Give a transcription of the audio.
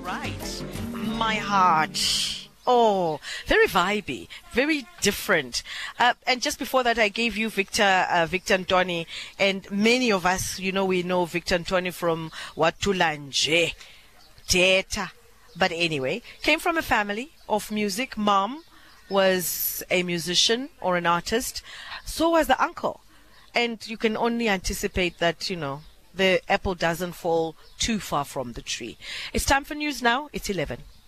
right. My heart. Oh, very vibey, very different. And just before that, I gave you Victor Ntoni, and many of us, we know Victor Ntoni from Watulanje, Theatre. But anyway, came from a family of music. Mom was a musician or an artist. So was the uncle. And you can only anticipate that, the apple doesn't fall too far from the tree. It's time for news now. It's 11.